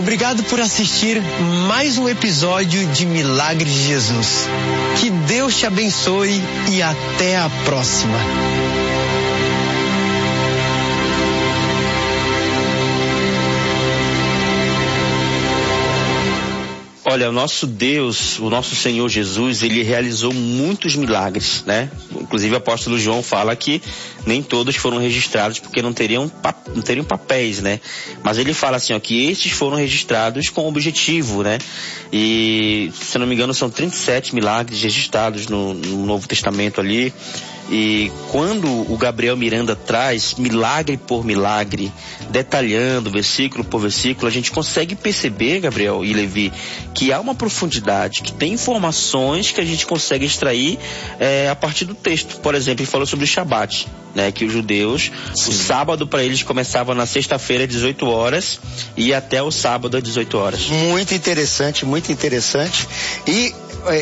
Obrigado por assistir mais um episódio de Milagres de Jesus. Que Deus te abençoe e até a próxima. Olha, o nosso Deus, o nosso Senhor Jesus, ele realizou muitos milagres, né? Inclusive o apóstolo João fala que nem todos foram registrados porque não teriam papéis, né? Mas ele fala assim, ó, que estes foram registrados com objetivo, né? E, se não me engano, são 37 milagres registrados no Novo Testamento ali. E quando o Gabriel Miranda traz milagre por milagre, detalhando versículo por versículo, a gente consegue perceber, Gabriel e Levi, que há uma profundidade, que tem informações que a gente consegue extrair a partir do texto. Por exemplo, ele falou sobre o Shabat, né, que os judeus, o sábado para eles começava na sexta-feira às 18 horas e ia até o sábado às 18 horas. Muito interessante, muito interessante. E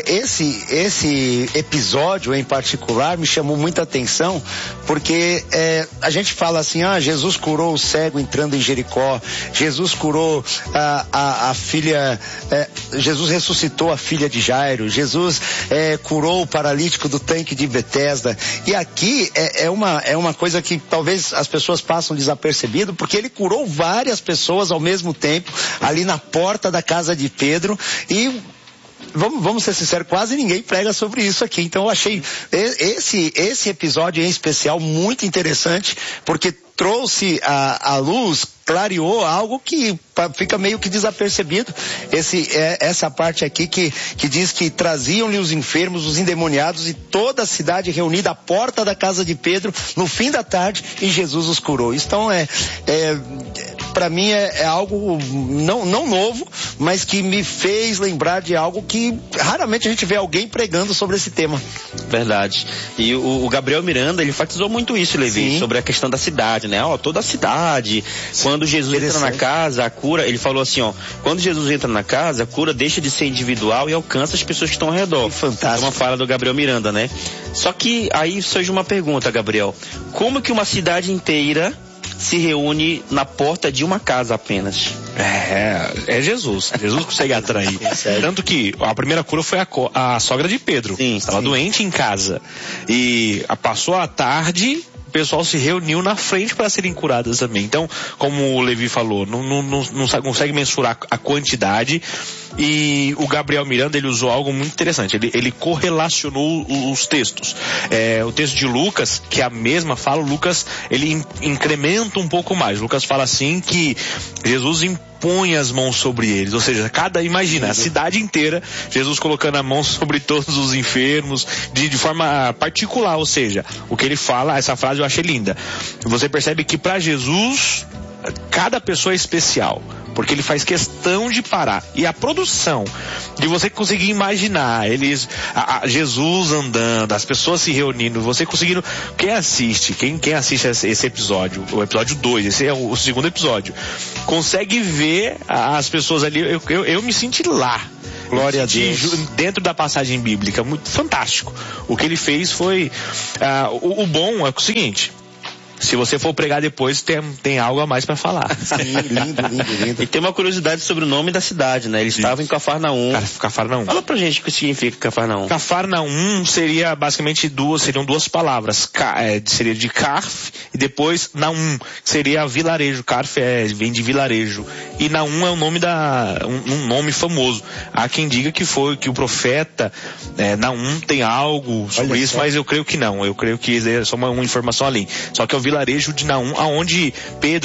esse episódio em particular me chamou muita atenção, porque a gente fala assim, Jesus curou o cego entrando em Jericó, Jesus curou a filha, Jesus ressuscitou a filha de Jairo, Jesus curou o paralítico do tanque de Betesda. E aqui é uma coisa que talvez as pessoas passam desapercebido, porque ele curou várias pessoas ao mesmo tempo, ali na porta da casa de Pedro. E vamos ser sinceros, quase ninguém prega sobre isso aqui. Então eu achei esse episódio em especial muito interessante, porque trouxe à luz, clareou algo que fica meio que desapercebido. Essa parte aqui que diz que traziam-lhe os enfermos, os endemoniados, e toda a cidade reunida à porta da casa de Pedro no fim da tarde, e Jesus os curou. Então para mim é algo não novo, mas que me fez lembrar de algo que raramente a gente vê alguém pregando sobre esse tema. Verdade. E o Gabriel Miranda, ele enfatizou muito isso, Levi, sobre a questão da cidade, né? Toda a cidade, quando Jesus entra na casa, a cura, ele falou assim, quando Jesus entra na casa, a cura deixa de ser individual e alcança as pessoas que estão ao redor. Que fantástico. É uma fala do Gabriel Miranda, né? Só que aí surge uma pergunta, Gabriel. Como que uma cidade inteira se reúne na porta de uma casa apenas? É Jesus. Jesus consegue atrair. Tanto que a primeira cura foi a sogra de Pedro. Estava doente em casa. E passou a tarde, o pessoal se reuniu na frente para serem curadas também. Então, como o Levi falou, não consegue mensurar a quantidade. E o Gabriel Miranda, ele usou algo muito interessante. Ele correlacionou os textos. O texto de Lucas, que é a mesma fala, Lucas, ele incrementa um pouco mais. Lucas fala assim que Jesus impõe as mãos sobre eles. Ou seja, imagina, a cidade inteira, Jesus colocando a mão sobre todos os enfermos, de forma particular. Ou seja, o que ele fala, essa frase eu achei linda. Você percebe que para Jesus, cada pessoa é especial, porque ele faz questão de parar. E a produção, de você conseguir imaginar Jesus andando, as pessoas se reunindo, você conseguindo, quem assiste esse episódio, o episódio 2, esse é o segundo episódio, consegue ver as pessoas ali. Eu me senti lá. Glória a Deus. Dentro da passagem bíblica, muito fantástico. O que ele fez foi, o bom é o seguinte: se você for pregar depois, tem algo a mais para falar. Sim, lindo. E tem uma curiosidade sobre o nome da cidade, né? Eles estavam em Cafarnaum. Cafarnaum. Fala pra gente o que significa Cafarnaum. Cafarnaum seria basicamente seriam duas palavras. Seria de Carf e depois Naum, que seria vilarejo. Carf vem de vilarejo. E Naum é o nome um nome famoso. Há quem diga que o profeta Naum tem algo sobre isso, mas eu creio que não. Eu creio que é só uma informação além. Só que é o vilarejo de Naum, aonde Pedro